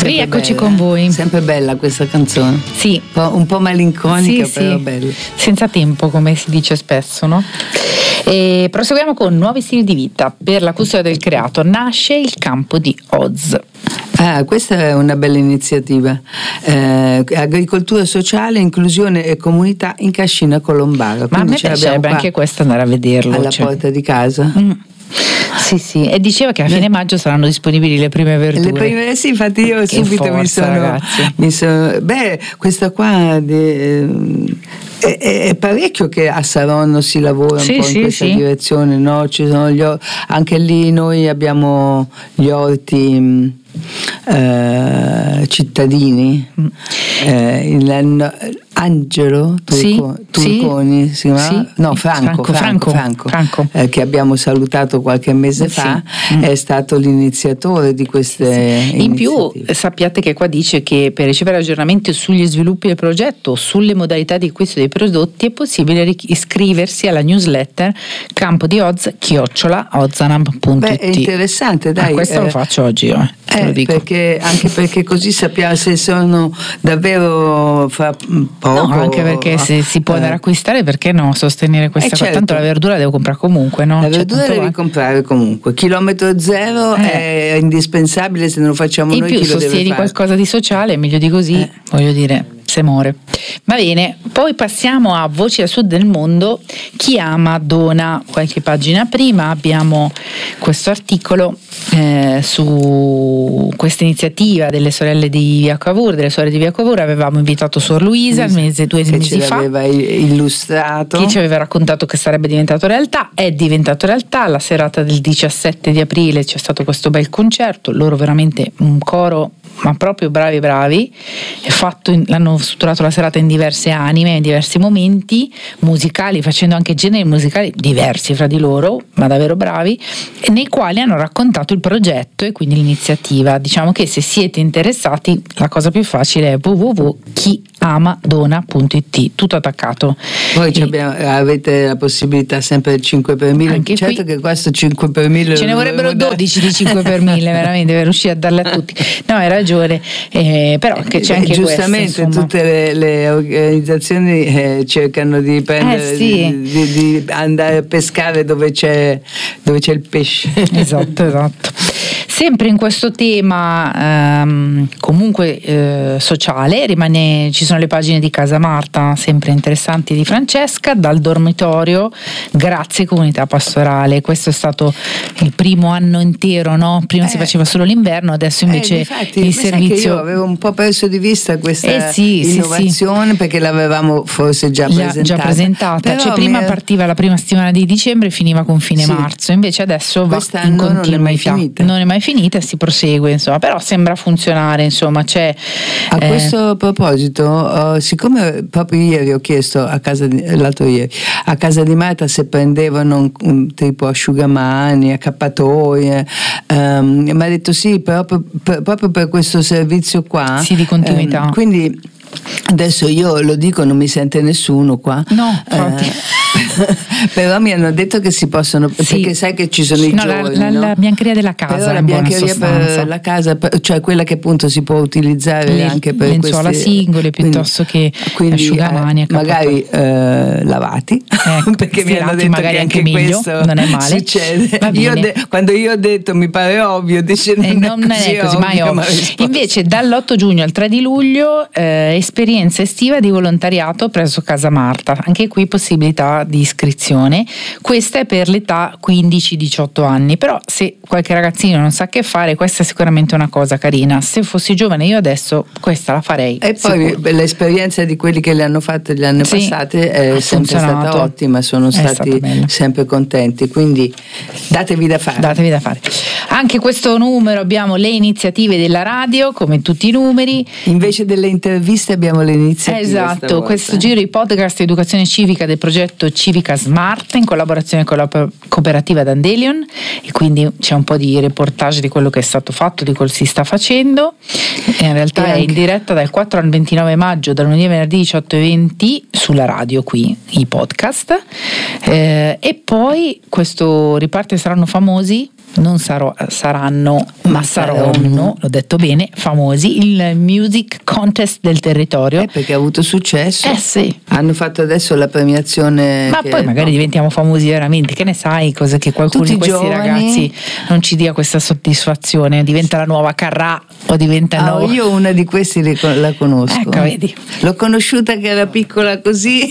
Rieccoci con voi. Sempre bella questa canzone. Sì. Un po' malinconica, sì, però sì. bella. Senza tempo, come si dice spesso, no? E proseguiamo con nuovi stili di vita. Per la custodia del creato nasce il campo di Oz. Questa è una bella iniziativa. Agricoltura sociale, inclusione e comunità in Cascina Colombara. Ma a me piacerebbe anche questo andare a vederlo. Alla porta di casa. Sì, e diceva che a fine maggio saranno disponibili le prime verdure. Sì, infatti io che subito forza, mi sono questa qua è parecchio che a Saronno si lavora un po' in questa direzione, no? Ci sono anche lì noi abbiamo gli orti cittadini, Angelo Turconi, si chiama? No, Franco. Che abbiamo salutato qualche mese fa, è stato l'iniziatore di queste in più sappiate che qua dice che per ricevere aggiornamenti sugli sviluppi del progetto, sulle modalità di acquisto dei prodotti, è possibile iscriversi alla newsletter campo di Oz@ozanam.it. È interessante, dai. Questo lo faccio oggi io. Anche perché così sappiamo se sono davvero fra poco. No, anche perché se si può andare a acquistare, perché no? Sostenere questa cosa. Tanto la verdura la devo comprare comunque, no? La verdura devi comprare comunque. Chilometro zero è indispensabile, se non lo facciamo noi. In più sostieni qualcosa di sociale, meglio di così, voglio dire, se muore. Va bene, poi passiamo a Voci a Sud del Mondo. Chi ama dona. Qualche pagina prima abbiamo questo articolo su questa iniziativa delle sorelle di Via Cavour, delle sorelle di Via Cavour. Avevamo invitato Suor Luisa due mesi fa, aveva illustrato, che ci aveva raccontato che sarebbe diventato realtà. È diventato realtà. La serata del 17 di aprile c'è stato questo bel concerto, loro veramente un coro ma proprio bravi, l'hanno strutturato la serata in diverse anime, in diversi momenti musicali, facendo anche generi musicali diversi fra di loro, ma davvero bravi, nei quali hanno raccontato il progetto e quindi l'iniziativa. Diciamo che se siete interessati la cosa più facile è www.chiamadona.it, tutto attaccato. Poi avete la possibilità sempre del 5 per 1000, anche certo qui, che questo 5 per 1000 ce ne vorrebbero 12 di 5 per 1000 veramente per riuscire a darle a tutti. No, hai ragione, però che c'è anche giustamente questo, tutte le organizzazioni cercano di prendere di andare a pescare dove c'è il pesce. Esatto. Sempre in questo tema comunque sociale ci sono le pagine di Casa Marta, sempre interessanti, di Francesca, dal dormitorio, grazie comunità pastorale. Questo è stato il primo anno intero, no? Prima si faceva solo l'inverno, adesso invece il servizio. Io avevo un po' perso di vista questa innovazione, perché l'avevamo forse già presentata. Però prima partiva la prima settimana di dicembre e finiva con fine marzo, invece adesso va in continuità. Non è mai finita e si prosegue, insomma, però sembra funzionare, insomma, c'è. A questo proposito, siccome proprio ieri ho chiesto l'altro ieri a casa di Marta se prendevano un tipo asciugamani, accappatoie, mi ha detto sì, proprio per questo servizio qua. Sì, di continuità. Quindi adesso io lo dico, non mi sente nessuno qua. No, infatti. Però mi hanno detto che si possono, perché sai che ci sono i giorni, la biancheria della casa. Però la biancheria per la casa, cioè quella che appunto si può utilizzare anche per lenzuola singole piuttosto che asciugamani, magari lavati, perché mi hanno detto magari che anche meglio, questo non è male. Succede. Quando io ho detto mi pare ovvio, dice non è così mai ovvio. Invece dall'8 giugno al 3 di luglio esperienza estiva di volontariato presso Casa Marta, anche qui possibilità di iscrizione. Questa è per l'età 15-18 anni, però se qualche ragazzino non sa che fare, questa è sicuramente una cosa carina. Se fossi giovane io adesso questa la farei. E poi l'esperienza di quelli che le hanno fatte gli anni passati è sempre stata ottima, sono stati sempre contenti, quindi datevi da fare. Anche questo numero abbiamo le iniziative della radio, come tutti i numeri. Invece delle interviste abbiamo le iniziative. Esatto, questo giro i podcast educazione civica del progetto Civica Smart in collaborazione con la cooperativa Dandelion, e quindi c'è un po' di reportage di quello che è stato fatto, di quello che si sta facendo. E in realtà è in diretta dal 4 al 29 maggio, da lunedì a venerdì 18:20 sulla radio, qui i podcast. E poi questo Riparte saranno famosi. non saranno, ma saranno, l'ho detto bene, famosi, il Music Contest del territorio. Perché ha avuto successo. Sì. Hanno fatto adesso la premiazione. Ma poi magari diventiamo famosi veramente, che ne sai, cosa che qualcuno di questi ragazzi non ci dia questa soddisfazione, diventa la nuova Carrà o diventa io una di questi la conosco. Ecco, vedi. L'ho conosciuta che era piccola così.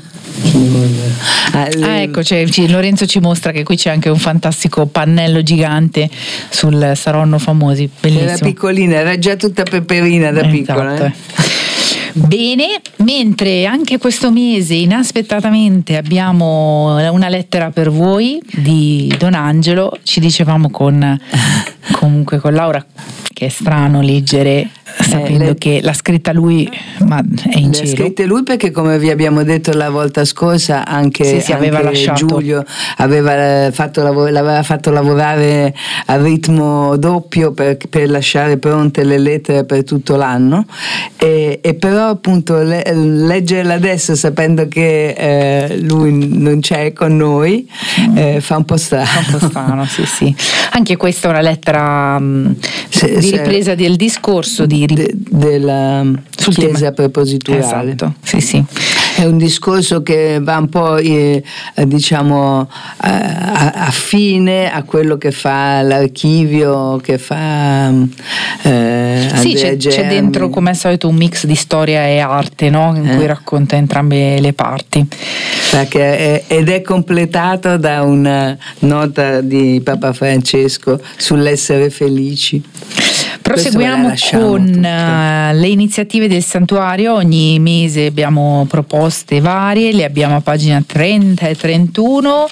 Ecco, Lorenzo ci mostra che qui c'è anche un fantastico pannello gigante sul Saronno famosi, bellissimo. Era piccolina, era già tutta peperina da piccola. Esatto. Bene, mentre anche questo mese inaspettatamente abbiamo una lettera per voi di Don Angelo, ci dicevamo con Laura che è strano leggere sapendo che l'ha scritta lui, ma è in cielo. L'ha scritta lui perché, come vi abbiamo detto la volta scorsa, anche aveva lasciato. Giulio l'aveva fatto lavorare a ritmo doppio per lasciare pronte le lettere per tutto l'anno, e però appunto leggerla adesso sapendo che lui non c'è con noi fa un po' strano. Fa un po' strano, sì. Anche questa è una lettera di ripresa del discorso della Chiesa prepositurale. Esatto, sì. È un discorso che va un po' diciamo affine a quello che fa l'archivio, che fa Andrea c'è dentro come al solito un mix di storia e arte, no? In cui racconta entrambe le parti. Ed è completato da una nota di Papa Francesco sull'essere felici. Proseguiamo con le iniziative del santuario. Ogni mese abbiamo proposte varie, le abbiamo a pagina 30 e 31.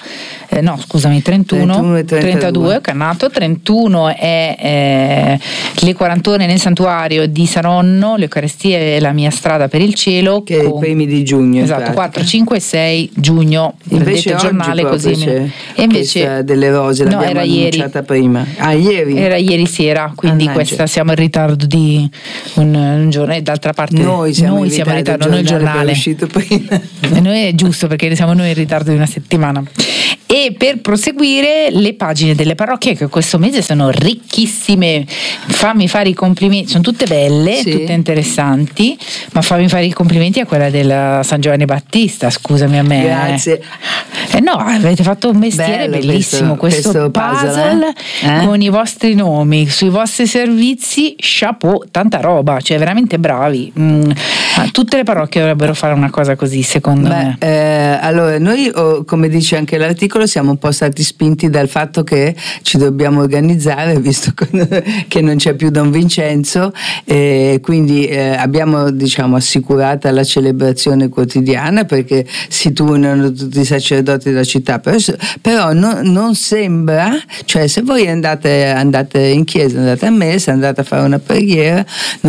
31 e 32, cannato. 31 è le 40 ore nel santuario di Saronno, l'Eucaristia e la mia strada per il cielo, che è i primi di giugno. Esatto, 4, 5 e 6 giugno. Invece oggi giornale così. E invece delle rose l'abbiamo annunciata prima. Ieri? Era ieri sera, quindi questa siamo in ritardo di un giorno, e d'altra parte noi siamo in ritardo, noi il giornale. È uscito prima. E noi è giusto perché siamo noi in ritardo di una settimana. E per proseguire, le pagine delle parrocchie, che questo mese sono ricchissime. Fammi fare i complimenti, sono tutte belle, tutte interessanti, ma fammi fare i complimenti a quella del San Giovanni Battista, scusami a me. Grazie. No, avete fatto un mestiere bellissimo, questo puzzle con i vostri nomi, sui vostri servizi, chapeau, tanta roba, cioè veramente bravi. Tutte le parrocchie dovrebbero fare una cosa così, secondo me. Allora, noi, come dice anche l'articolo, siamo un po' stati spinti dal fatto che ci dobbiamo organizzare, visto che non c'è più Don Vincenzo, quindi abbiamo assicurata la celebrazione quotidiana, perché si turnano tutti i sacerdoti della città, però non sembra, cioè se voi andate in chiesa, andate a messa, andate a fare una preghiera,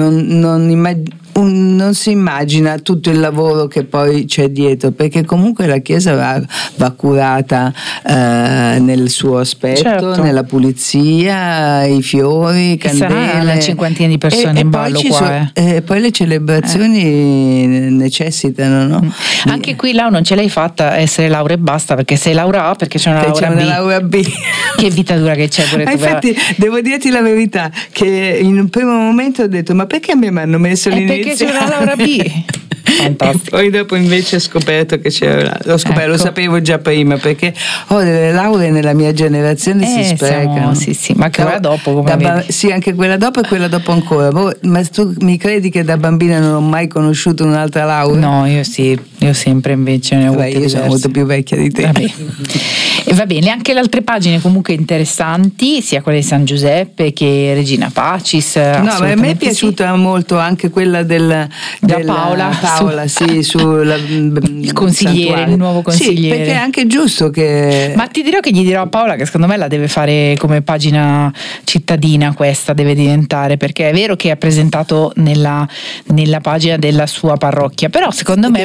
non si immagina tutto il lavoro che poi c'è dietro, perché comunque la chiesa va curata nel suo aspetto, nella pulizia, i fiori, candele. Sarà una cinquantina di persone in ballo qua. Poi le celebrazioni necessitano, no? Anche qui Lau non ce l'hai fatta essere Laura e basta, perché sei Laura A, perché c'è una Laura B. Che vita dura che c'è pure tu. Infatti devo dirti la verità, che in un primo momento ho detto: ma perché a me mi hanno messo l'inizio? Perché c'è una Laura B. Fantastico. Poi dopo invece ho scoperto che c'era, lo sapevo già prima, perché delle lauree nella mia generazione si sprecano. Sì, ma che quella dopo sì, anche quella dopo e quella dopo ancora. Ma tu mi credi che da bambina non ho mai conosciuto un'altra laurea? No, io sempre invece ne ho avute io sono molto più vecchia di te. E va bene, anche le altre pagine comunque interessanti, sia quella di San Giuseppe che Regina Pacis. No, ma a me è piaciuta molto anche quella della Paola, sì, il consigliere, il nuovo consigliere. Sì, perché è anche giusto che. Ma ti dirò che gli dirò a Paola che secondo me la deve fare come pagina cittadina, questa deve diventare, perché è vero che ha presentato nella pagina della sua parrocchia, però secondo me potrebbe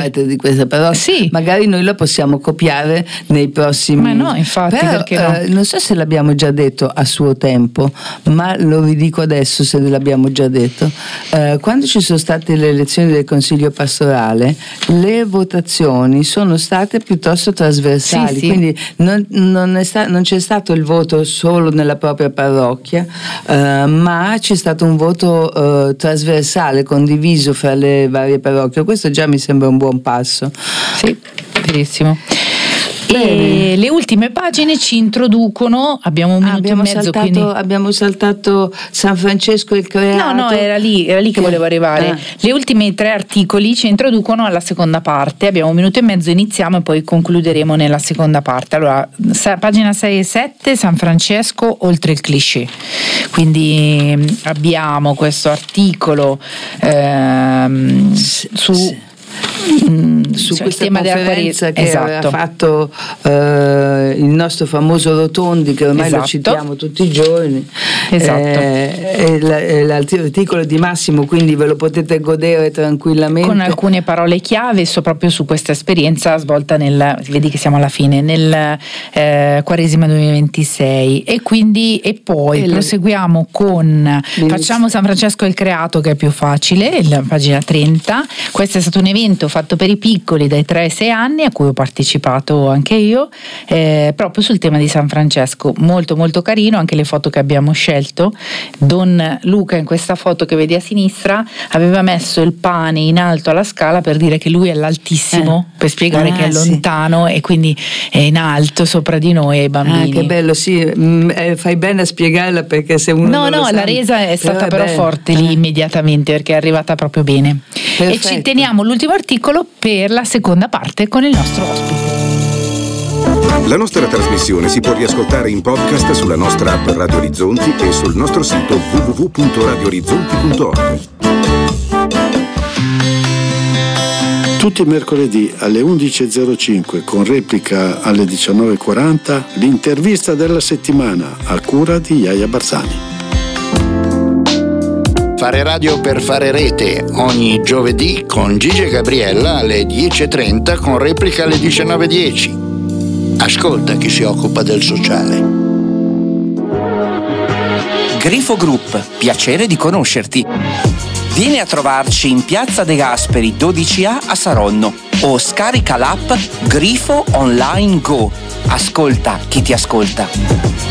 parte di questa, però sì, magari noi la possiamo copiare nei prossimi. Ma no, infatti, però, perché no? Non so se l'abbiamo già detto a suo tempo, ma lo ridico adesso se l'abbiamo già detto. Quando ci sono state le elezioni del Consiglio pastorale, le votazioni sono state piuttosto trasversali, sì. quindi non c'è stato il voto solo nella propria parrocchia, ma c'è stato un voto trasversale, condiviso fra le varie parrocchie. Questo già mi sembra un buon passo. Sì, verissimo. E le ultime pagine ci introducono, abbiamo un minuto e mezzo, quindi abbiamo saltato San Francesco il Creato. No, era lì che volevo arrivare. Le ultime 3 articoli ci introducono alla seconda parte, abbiamo un minuto e mezzo, iniziamo e poi concluderemo nella seconda parte. Allora, pagina 6 e 7, San Francesco oltre il cliché. Quindi abbiamo questo articolo su questa tema conferenza che esatto. aveva fatto il nostro famoso Rotondi, che ormai lo citiamo tutti i giorni. L'articolo di Massimo, quindi ve lo potete godere tranquillamente con alcune parole chiave proprio su questa esperienza svolta vedi che siamo alla fine, nel Quaresima 2026, e poi proseguiamo facciamo San Francesco il Creato, che è più facile, la pagina 30. Questo è stato un evento fatto per i piccoli dai 3 ai 6 anni, a cui ho partecipato anche io, proprio sul tema di San Francesco. Molto molto carino, anche le foto che abbiamo scelto. Don Luca, in questa foto che vedi a sinistra, aveva messo il pane in alto alla scala per dire che lui è l'altissimo, per spiegare che è lontano, e quindi è in alto sopra di noi e i bambini. Che bello, sì, fai bene a spiegarla, perché se uno non lo sa, la resa è stata però forte lì immediatamente, perché è arrivata proprio bene. Perfetto. E ci teniamo l'ultimo articolo per la seconda parte con il nostro ospite. La nostra trasmissione si può riascoltare in podcast sulla nostra app Radio Orizzonti e sul nostro sito www.radioorizzonti.org. Tutti i mercoledì alle 11.05, con replica alle 19.40, l'intervista della settimana a cura di Iaia Barzani. Fare radio per fare rete, ogni giovedì con Gigi e Gabriella alle 10.30, con replica alle 19.10. Ascolta chi si occupa del sociale. Grifo Group, piacere di conoscerti. Vieni a trovarci in Piazza De Gasperi 12A a Saronno o scarica l'app Grifo Online Go. Ascolta chi ti ascolta.